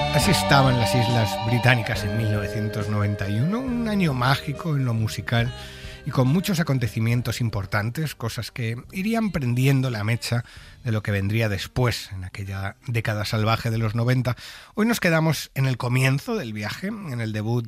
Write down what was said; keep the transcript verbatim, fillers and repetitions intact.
Así estaban las Islas Británicas en mil novecientos noventa y uno, un año mágico en lo musical y con muchos acontecimientos importantes, cosas que irían prendiendo la mecha de lo que vendría después, en aquella década salvaje de los noventa. Hoy nos quedamos en el comienzo del viaje, en el debut